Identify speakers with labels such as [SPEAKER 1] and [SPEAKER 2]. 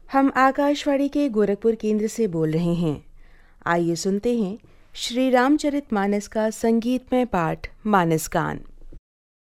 [SPEAKER 1] हम आकाशवाणी के गोरखपुर केंद्र से बोल रहे हैं। आइए सुनते हैं श्री रामचरितमानस का संगीतमय पाठ मानस गान।